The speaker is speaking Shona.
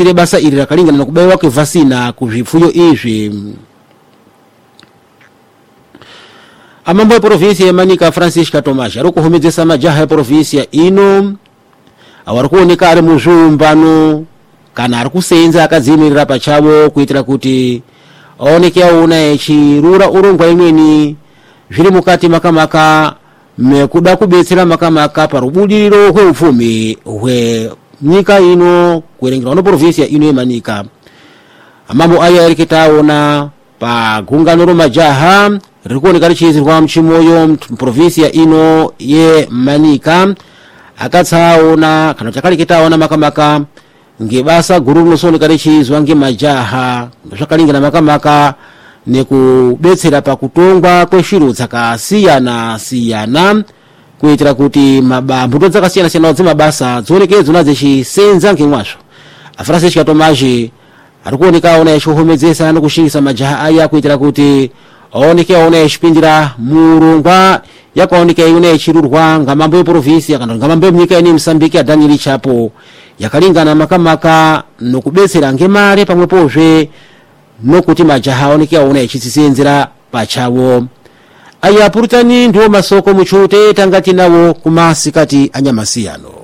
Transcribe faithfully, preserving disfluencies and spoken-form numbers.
ile basa ili rakalingana na kubewa kwa vasina kuvifuyo izvi. Amambo ya provinsia ya Manika Francisca Tomashi arukuhomedzesa majaha ya provinsia ino awarikuoneka ari muzvumbano kana ari kusenza akadzimirira pachavo kuitira kuti aoneke aona echirura urongwa imweni zviri mukati makamaka mekuda kubetsera makamaka parubudiriro hweupfumi hwenyika ino kuerengera no provinsia ino yemanika. Amambo aya arikitaona pagungano romajaha rikuoneka richizirwa mchimoyo provinsia ino ye Manika akatsaona kana chakalikitaona makamaka ngebasa guru rinosoneka richizwa ngemajaha zvakalingana makamaka nekubetsera pakutongwa kweshiro dzakasiyana siyana kuitira kuti mabambo dzakasiyana siyana dzemabasa dzioneke dzona dzichisenza ngemwazvo. Francisca Tomashi arikuoneka aona echihomedzesa nokushingisa majaha aya kuitira kuti aoneke aona echipindira murongwa yakaoneka iona echirurwa ngamambo yeprovinsia kana ngamambo yemunyika ine Msambiki ya Daniel Chapo yakalingana makamaka nokubetsera ngemare pamwepozve nokuti majaha aoneke aona echisenzera pachavo. Aya purutani ndiwo masoko muchote tangati nawo kumasikati anyamasiyano.